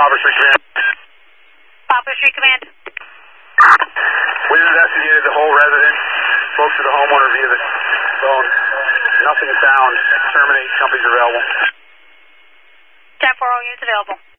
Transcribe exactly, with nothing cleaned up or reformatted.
Poplar Street Command. Poplar Street Command. We've investigated the whole residence. Spoke to the homeowner via the phone. Nothing found. Terminate. Company's available. ten four, all units available.